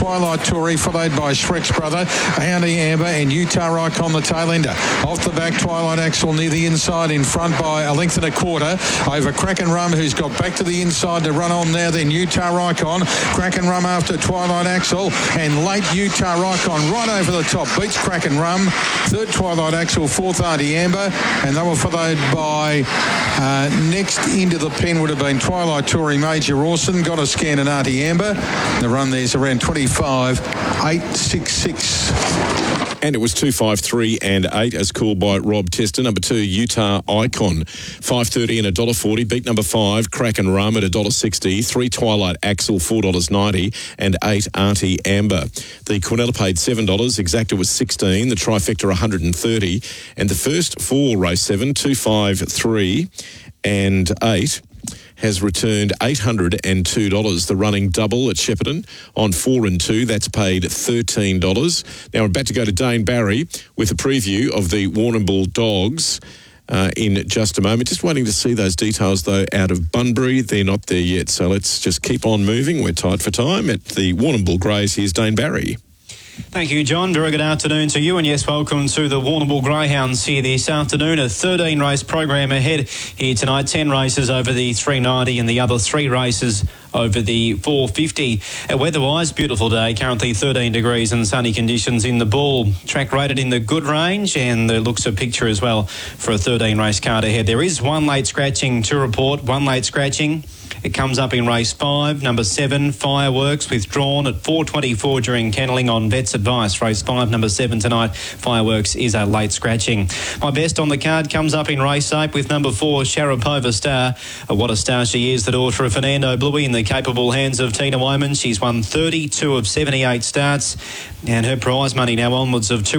Twilight Tory, followed by Shrek's Brother, Houndy Amber and Utah Icon, the tail ender. Off the back, Twilight Axel near the inside, in front by a length and a quarter over Kraken Rum, who's got back to the inside to run on now. Then Utah Icon, Kraken Rum after Twilight Axel, and late Utah Icon right over the top beats Kraken Rum. Third Twilight Axel, fourth Auntie Amber, and they were followed by next into the pen would have been Twilight Tory, Major Rawson, got a scan and Auntie Amber. The run there's around 25.866. And it was 2.53 and 8 as called by Rob Tester. Number 2, Utah Icon, 5.30 and $1.40. Beat number 5, Kraken Rum at $1.60. 3 Twilight Axel, $4.90. And 8 Auntie Amber. The Cornella paid $7. Exacta was 16. The trifecta 130. And the first 4 race 7, 2, 5, 3 and 8. has returned $802. The running double at Shepparton on 4 and 2. That's paid $13. Now we're about to go to Dane Barry with a preview of the Warrnambool Dogs in just a moment. Just waiting to see those details, though, out of Bunbury. They're not there yet, so let's just keep on moving. We're tight for time. At the Warrnambool Greys, here's Dane Barry. Thank you, John. Very good afternoon to you, and yes, welcome to the Warrnambool Greyhounds here this afternoon. A 13-race program ahead here tonight. 10 races over the 390 and the other 3 races over the 450. Weather-wise, beautiful day. Currently 13 degrees and sunny conditions in the Bull. Track rated in the good range, and the looks a picture as well for a 13-race card ahead. There is one late scratching to report. One late scratching. It comes up in race 5, number 7, Fireworks, withdrawn at 4.24 during kennelling on Vet's advice. Race 5, number 7 tonight. Fireworks is a late scratching. My best on the card comes up in race 8 with number 4, Sharapova Star. What a star she is, the daughter of Fernando Bluey, in the capable hands of Tina Wyman. She's won 32 of 78 starts, and her prize money now onwards of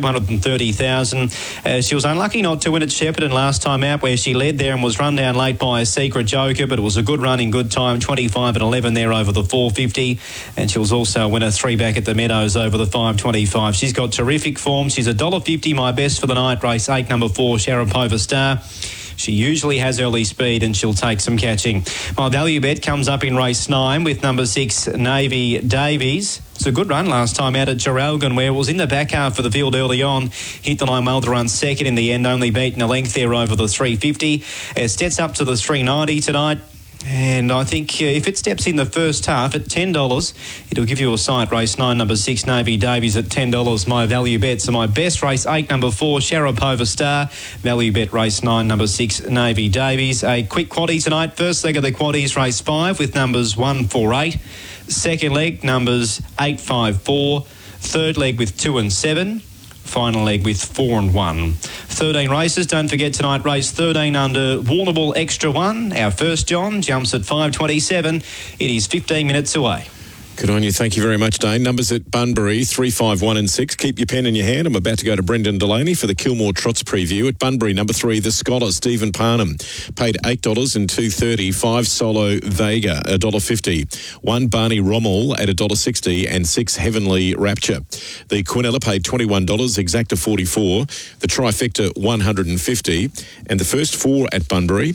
$230,000. She was unlucky not to win at Shepparton last time out, where she led there and was run down late by a Secret Joker, but it was a good run in good time, 25 and 11 there over the 450, and she was also a winner 3 back at the Meadows over the 525. She's got terrific form. She's $1.50 my best for the night. Race 8, number 4, Sharapova Star. She usually has early speed, and she'll take some catching. My value bet comes up in race 9 with number 6, Navy Davies. It's a good run last time out at Geralgan, where it was in the back half of the field early on. Hit the line well to run second in the end, only beaten a length there over the 350. It steps up to the 390 tonight. And I think if it steps in the first half at $10, it'll give you a sight. Race 9, number 6, Navy Davies at $10. My value bet. So my best, race 8, number 4, Sharapova Star. Value bet, race 9, number 6, Navy Davies. A quick quaddie tonight. First leg of the quaddies, race 5 with numbers 1, 4, 8. Second leg, numbers 8, 5, 4. Third leg with 2 and 7. Final leg with 4 and 1. 13 races. Don't forget tonight, race 13 under Warrnambool Extra 1. Our first, John, jumps at 5.27. It is 15 minutes away. Good on you. Thank you very much, Dane. Numbers at Bunbury, 3, 5, 1 and 6. Keep your pen in your hand. I'm about to go to Brendan Delaney for the Kilmore Trots preview. At Bunbury, number 3, The Scholar, Stephen Parnham. Paid $8 and $2.30. 5, Solo Vega, $1.50. 1, Barney Rommel at $1.60. And 6, Heavenly Rapture. The Cornella paid $21, Exacta $44. The Trifecta $150. And the first 4 at Bunbury,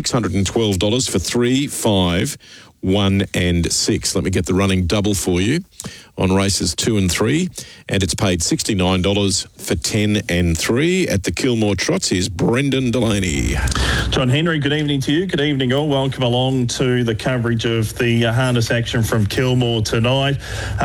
$612 for 3, 5, 1 and 6. Let me get the running double for you on races 2 and 3, and it's paid $69 for 10 and 3. At the Kilmore Trots, here's Brendan Delaney. John Henry, good evening to you. Good evening all. Welcome along to the coverage of the harness action from Kilmore tonight.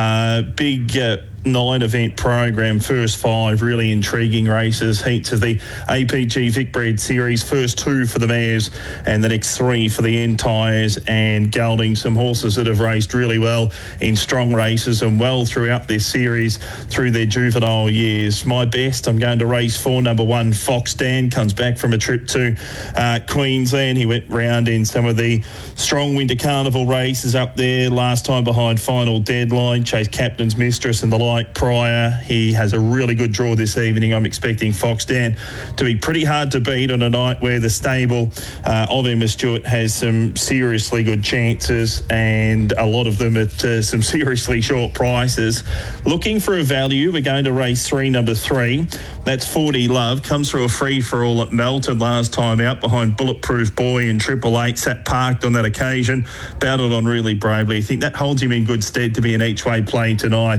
Big 9-event program, first 5 really intriguing races, heats of the APG Vicbred Series, first 2 for the mares and the next 3 for the end tyres and gelding. Some horses that have raced really well in strong races and well throughout this series through their juvenile years. My best, I'm going to race 4, number 1, Fox Dan, comes back from a trip to Queensland. He went round in some of the strong Winter Carnival races up there, last time behind Final Deadline, chased Captain's Mistress and the like prior. He has a really good draw this evening. I'm expecting Fox Dan to be pretty hard to beat on a night where the stable of Emma Stewart has some seriously good chances, and a lot of them at some seriously short prices. Looking for a value, we're going to race 3, number 3. That's 40 Love. Comes through a free-for-all at Melton last time out behind Bulletproof Boy and Triple Eight. Sat parked on that occasion. Battled on really bravely. I think that holds him in good stead to be an each-way play tonight.